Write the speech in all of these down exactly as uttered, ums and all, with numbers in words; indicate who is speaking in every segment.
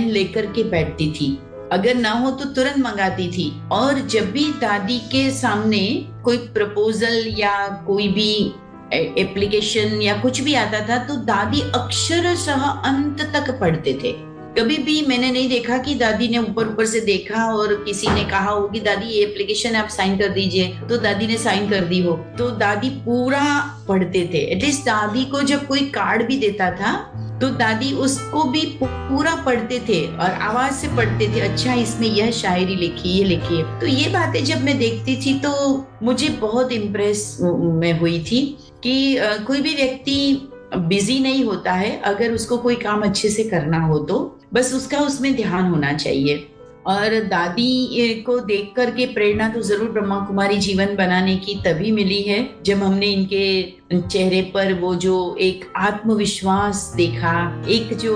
Speaker 1: Pen लेकर के बैठती थी, अगर ना हो तो तुरंत मंगाती थी। और जब भी दादी के सामने कोई प्रपोजल या कोई भी एप्लीकेशन या कुछ भी आता था तो दादी अक्षरशः अंत तक पढ़ते थे। कभी भी मैंने नहीं देखा कि दादी ने ऊपर ऊपर से देखा और किसी ने कहा हो कि दादी ये एप्लीकेशन आप साइन कर दीजिए, तो दादी ने साइन कर दी हो। तो दादी पूरा पढ़ते थे। एटलीस्ट दादी को जब कोई कार्ड भी देता था तो दादी उसको भी पूरा पढ़ते थे और आवाज से पढ़ते थे, अच्छा इसमें यह शायरी लिखी, ये लिखी है। तो ये बातें जब मैं देखती थी तो मुझे बहुत इम्प्रेस मैं हुई थी कि कोई भी व्यक्ति बिजी नहीं होता है, अगर उसको कोई काम अच्छे से करना हो तो बस उसका उसमें ध्यान होना चाहिए। और दादी को देख करके प्रेरणा तो जरूर ब्रह्मा कुमारी जीवन बनाने की तभी मिली है जब हमने इनके चेहरे पर वो जो एक आत्मविश्वास देखा, एक जो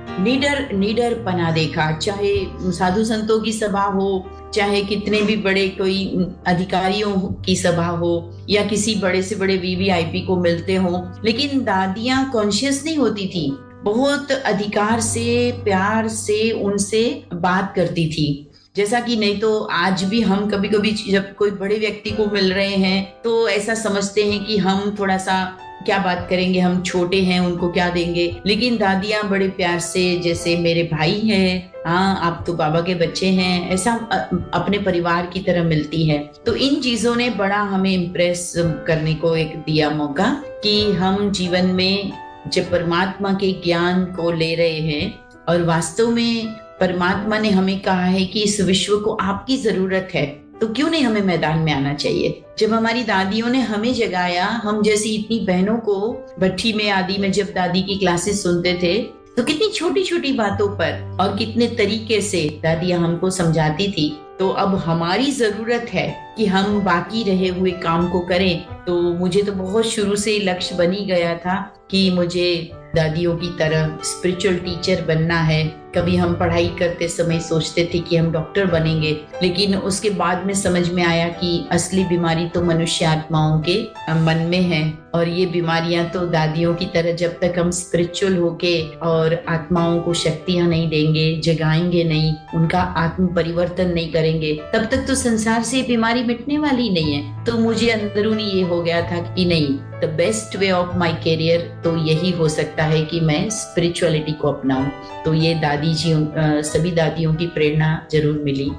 Speaker 1: निडर निडर पना देखा। चाहे साधु संतों की सभा हो, चाहे कितने भी बड़े कोई अधिकारियों की सभा हो या किसी बड़े से बड़े वीवीआईपी को मिलते हो, लेकिन दादियां कॉन्शियस नहीं होती थी, बहुत अधिकार से प्यार से उनसे बात करती थी। जैसा कि नहीं तो आज भी हम कभी कभी जब कोई बड़े व्यक्ति को मिल रहे हैं तो ऐसा समझते हैं कि हम थोड़ा सा क्या बात करेंगे, हम छोटे हैं, उनको क्या देंगे। लेकिन दादियां बड़े प्यार से, जैसे मेरे भाई हैं, हाँ आप तो बाबा के बच्चे हैं, ऐसा अपने परिवार की तरह मिलती है। तो इन चीजों ने बड़ा हमें इम्प्रेस करने को एक दिया मौका कि हम जीवन में जब परमात्मा के ज्ञान को ले रहे हैं और वास्तव में परमात्मा ने हमें कहा है कि इस विश्व को आपकी जरूरत है, तो क्यों नहीं हमें मैदान में आना चाहिए। जब हमारी दादियों ने हमें जगाया, हम जैसी इतनी बहनों को भट्ठी में आदि में जब दादी की क्लासेस सुनते थे तो कितनी छोटी छोटी बातों पर और कितने तरीके से दादियां हमको समझाती थी। तो अब हमारी जरूरत है कि हम बाकी रहे हुए काम को करें। तो मुझे तो बहुत शुरू से लक्ष्य बनी गया था कि मुझे दादियों की तरह स्पिरिचुअल टीचर बनना है। कभी हम पढ़ाई करते समय सोचते थे कि हम डॉक्टर बनेंगे, लेकिन उसके बाद में समझ में आया कि असली बीमारी तो मनुष्य आत्माओं के मन में है। और ये बीमारियां तो दादियों की तरह जब तक हम स्पिरिचुअल होके और आत्माओं को शक्तियां नहीं देंगे, जगाएंगे नहीं, उनका आत्म परिवर्तन नहीं करेंगे, तब तक तो संसार से बीमारी मिटने वाली नहीं है। तो मुझे अंदरूनी ये हो गया था कि नहीं, the best way of my career तो यही हो सकता है कि मैं स्पिरिचुअलिटी को अपनाऊं। तो ये दादी जी, सभी दादियों की प्रेरणा जरूर मिली।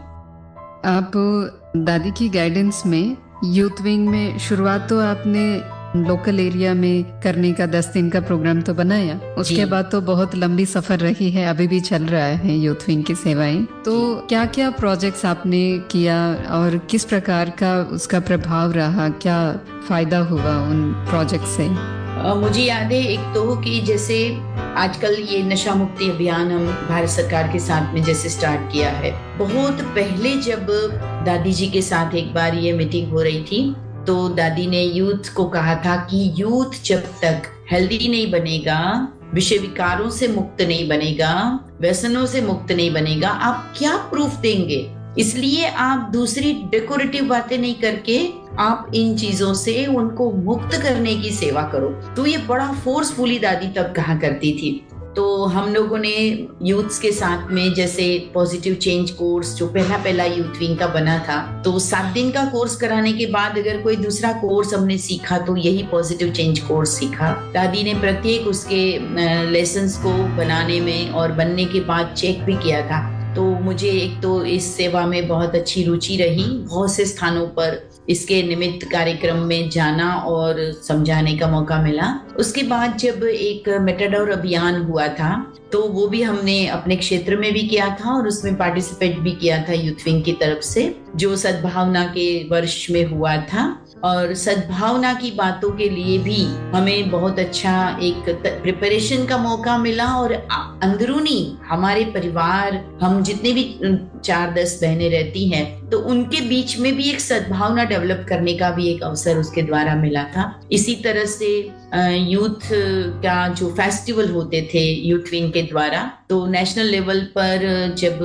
Speaker 2: आप दादी की गाइडेंस में यूथ विंग में शुरुआत तो आपने लोकल एरिया में करने का दस दिन का प्रोग्राम तो बनाया, उसके बाद तो बहुत लंबी सफर रही है, अभी भी चल रहा है यूथ विंग की सेवाएं। तो क्या क्या प्रोजेक्ट्स आपने किया और किस प्रकार का उसका प्रभाव रहा, क्या फायदा हुआ उन प्रोजेक्ट से?
Speaker 1: Uh, मुझे याद है एक तो कि जैसे आजकल ये नशा मुक्ति अभियान हम भारत सरकार के साथ में जैसे स्टार्ट किया है। बहुत पहले जब दादी जी के साथ एक बार ये मीटिंग हो रही थी तो दादी ने यूथ को कहा था कि यूथ जब तक हेल्दी नहीं बनेगा, विषय विकारों से मुक्त नहीं बनेगा, व्यसनों से मुक्त नहीं बनेगा, आप क्या प्रूफ देंगे। इसलिए आप दूसरी डेकोरेटिव बातें नहीं करके आप इन चीजों से उनको मुक्त करने की सेवा करो। तो ये बड़ा फोर्सफुली दादी तब कहा करती थी। तो हम लोगों ने यूथ्स के साथ में जैसे पॉजिटिव चेंज कोर्स जो पहला पहला यूथ विंग का बना था, तो सात दिन का कोर्स कराने के बाद अगर कोई दूसरा कोर्स हमने सीखा तो यही पॉजिटिव चेंज कोर्स सीखा। दादी ने प्रत्येक उसके लेसन्स को बनाने में और बनने के बाद चेक भी किया था। तो मुझे एक तो इस सेवा में बहुत अच्छी रुचि रही, बहुत से स्थानों पर इसके निमित्त कार्यक्रम में जाना और समझाने का मौका मिला। उसके बाद जब एक मेटाडोर अभियान हुआ था तो वो भी हमने अपने क्षेत्र में भी किया था और उसमें पार्टिसिपेट भी किया था यूथ विंग की तरफ से, जो सद्भावना के वर्ष में हुआ था। और सद्भावना की बातों के लिए भी हमें बहुत अच्छा एक प्रिपरेशन का मौका मिला और अंदरूनी हमारे परिवार, हम जितने भी चार दस बहनें रहती हैं तो उनके बीच में भी एक सद्भावना डेवलप करने का भी एक अवसर उसके द्वारा मिला था। इसी तरह से यूथ का जो फेस्टिवल होते थे यूथ विंग के द्वारा, तो नेशनल लेवल पर जब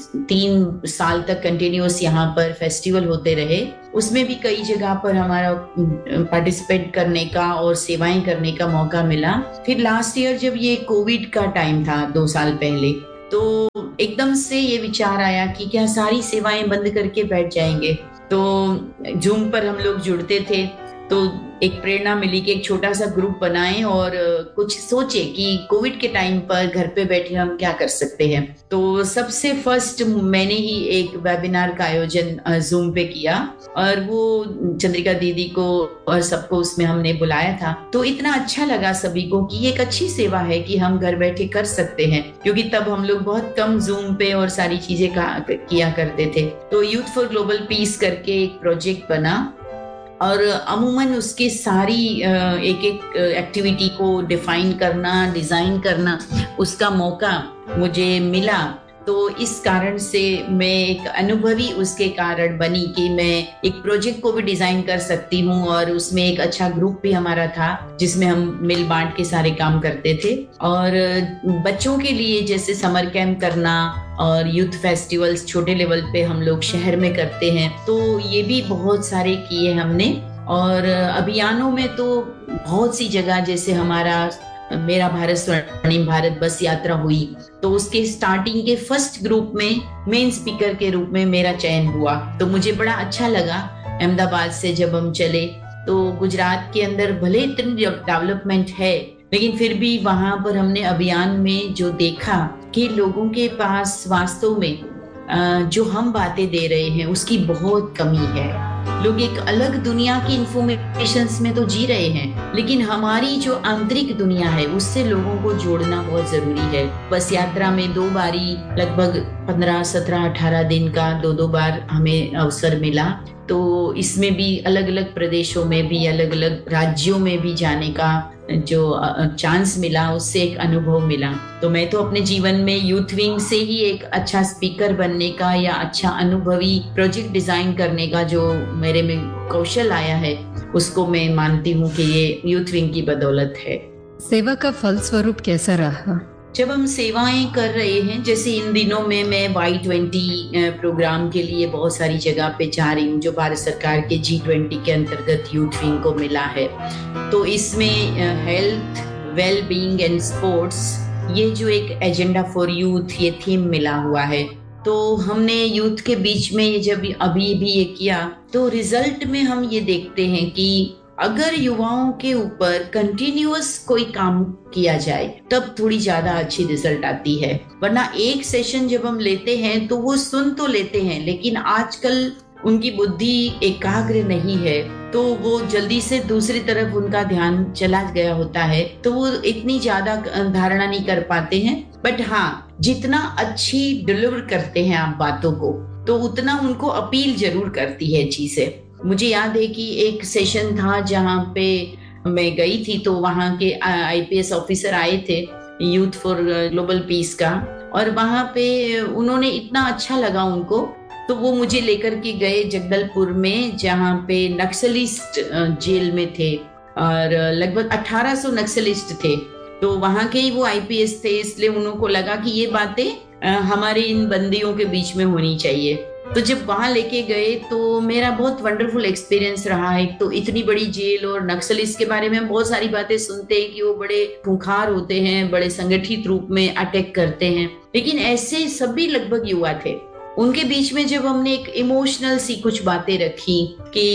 Speaker 1: तीन साल तक कंटिन्यूअस यहाँ पर फेस्टिवल होते रहे, उसमें भी कई जगह पर हमारा पार्टिसिपेट करने का और सेवाएं करने का मौका मिला। फिर लास्ट ईयर जब ये कोविड का टाइम था, दो साल पहले, तो एकदम से ये विचार आया कि क्या सारी सेवाएं बंद करके बैठ जाएंगे। तो जूम पर हम लोग जुड़ते थे, तो एक प्रेरणा मिली कि एक छोटा सा ग्रुप बनाएं और कुछ सोचे कि कोविड के टाइम पर घर पे बैठे हम क्या कर सकते हैं। तो सबसे फर्स्ट मैंने ही एक वेबिनार का आयोजन जूम पे किया और वो चंद्रिका दीदी को और सबको उसमें हमने बुलाया था। तो इतना अच्छा लगा सभी को कि ये एक अच्छी सेवा है कि हम घर बैठे कर सकते हैं, क्योंकि तब हम लोग बहुत कम जूम पे और सारी चीजें किया करते थे। तो यूथ फॉर ग्लोबल पीस करके एक प्रोजेक्ट बना और अमूमन उसके सारी एक एक एक्टिविटी को डिफाइन करना, डिजाइन करना, उसका मौका मुझे मिला। तो इस कारण से मैं एक अनुभवी उसके कारण बनी कि मैं एक प्रोजेक्ट को भी डिजाइन कर सकती हूँ और उसमें एक अच्छा ग्रुप भी हमारा था जिसमें हम मिल बांट के सारे काम करते थे। और बच्चों के लिए जैसे समर कैंप करना और यूथ फेस्टिवल्स छोटे लेवल पे हम लोग शहर में करते हैं, तो ये भी बहुत सारे किए हमने। और अभियानों में तो बहुत सी जगह, जैसे हमारा मेरा भारत स्वर्णिम भारत बस यात्रा हुई, तो उसके स्टार्टिंग के फर्स्ट ग्रुप में मेन स्पीकर के रूप में मेरा चयन हुआ। तो मुझे बड़ा अच्छा लगा। अहमदाबाद से जब हम चले तो गुजरात के अंदर भले इतनी डेवलपमेंट है, लेकिन फिर भी वहां पर हमने अभियान में जो देखा कि लोगों के पास वास्तव में जो हम बातें दे रहे हैं उसकी बहुत कमी है। लोग एक अलग दुनिया की इंफॉर्मेशंस में तो जी रहे हैं, लेकिन हमारी जो आंतरिक दुनिया है उससे लोगों को जोड़ना बहुत जरूरी है। बस यात्रा में दो बारी लगभग पंद्रह सत्रह अठारह दिन का दो दो बार हमें अवसर मिला। तो इसमें भी अलग अलग प्रदेशों में भी, अलग अलग राज्यों में भी जाने का जो चांस मिला, उससे एक अनुभव मिला। तो मैं तो अपने जीवन में यूथ विंग से ही एक अच्छा स्पीकर बनने का या अच्छा अनुभवी प्रोजेक्ट डिजाइन करने का जो मेरे में कौशल आया है, उसको मैं मानती हूँ कि ये यूथ विंग की बदौलत है।
Speaker 2: सेवा का फल स्वरूप कैसा रहा?
Speaker 1: जब हम सेवाएं कर रहे हैं, जैसे इन दिनों में मैं वाई ट्वेंटी प्रोग्राम के लिए बहुत सारी जगह पे जा रही हूँ, जो भारत सरकार के जी ट्वेंटी के अंतर्गत यूथ विंग को मिला है। तो इसमें health, well being and sports, ये जो एक एजेंडा फॉर यूथ, ये थीम मिला हुआ है। तो हमने यूथ के बीच में ये जब अभी भी ये किया, तो रिजल्ट में हम ये देखते हैं कि अगर युवाओं के ऊपर कंटिन्यूअस कोई काम किया जाए तब थोड़ी ज्यादा अच्छी रिजल्ट आती है। वरना एक सेशन जब हम लेते हैं तो वो सुन तो लेते हैं, लेकिन आजकल उनकी बुद्धि एकाग्र नहीं है, तो वो जल्दी से दूसरी तरफ उनका ध्यान चला गया होता है, तो वो इतनी ज्यादा धारणा नहीं कर पाते हैं। बट हाँ, जितना अच्छी डिलीवर करते हैं आप बातों को, तो उतना उनको अपील जरूर करती है चीजें। मुझे याद है कि एक सेशन था जहाँ पे मैं गई थी, तो वहाँ के आईपीएस ऑफिसर आए थे यूथ फॉर ग्लोबल पीस का, और वहाँ पे उन्होंने इतना अच्छा लगा उनको, तो वो मुझे लेकर के गए जगदलपुर में, जहाँ पे नक्सलिस्ट जेल में थे और लगभग अठारह सौ नक्सलिस्ट थे। तो वहाँ के ही वो आईपीएस थे, इसलिए उनको लगा कि ये बातें हमारे इन बंदियों के बीच में होनी चाहिए। तो जब वहां लेके गए तो मेरा बहुत वंडरफुल एक्सपीरियंस रहा है। तो इतनी बड़ी जेल और नक्सलिस्ट के बारे में हम बहुत सारी बातें सुनते हैं कि वो बड़े खूंखार होते हैं, बड़े संगठित रूप में अटैक करते हैं, लेकिन ऐसे सभी लगभग युवा थे। उनके बीच में जब हमने एक इमोशनल सी कुछ बातें रखी कि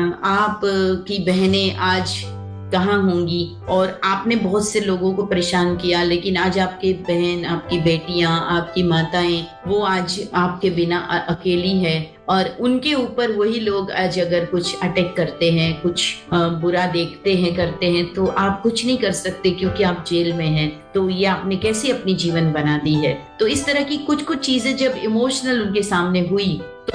Speaker 1: आप की बहनें आज कहाँ होंगी और आपने बहुत से लोगों को परेशान किया, लेकिन आज आपके बहन, आपकी बेटियां, आपकी माताएं, वो आज आपके बिना अकेली है, और उनके ऊपर वही लोग आज अगर कुछ अटैक करते हैं, कुछ बुरा देखते हैं, करते हैं, तो आप कुछ नहीं कर सकते क्योंकि आप जेल में हैं। तो ये आपने कैसे अपनी जीवन बना दी है। तो इस तरह की कुछ कुछ चीजें जब इमोशनल उनके सामने हुई,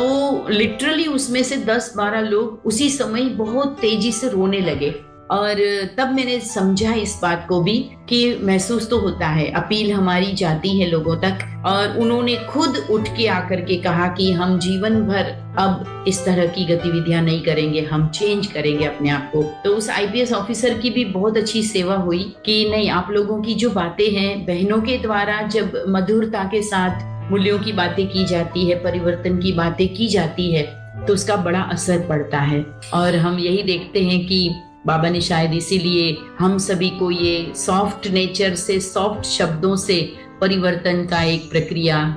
Speaker 1: तो लिटरली उसमें से दस बारह लोग उसी समय बहुत तेजी से रोने लगे। और तब मैंने समझा इस बात को भी कि महसूस तो होता है, अपील हमारी जाती है लोगों तक, और उन्होंने खुद उठ के आकर के कहा कि हम जीवन भर अब इस तरह की गतिविधियां नहीं करेंगे, हम चेंज करेंगे अपने आप को। तो उस आईपीएस ऑफिसर की भी बहुत अच्छी सेवा हुई कि नहीं, आप लोगों की जो बातें हैं, बहनों के द्वारा जब मधुरता के साथ मूल्यों की बातें की जाती है, परिवर्तन की बातें की जाती है, तो उसका बड़ा असर पड़ता है। और हम यही देखते हैं कि बाबा ने शायद इसीलिए हम सभी को ये सॉफ्ट नेचर से, सॉफ्ट शब्दों से परिवर्तन का एक प्रक्रिया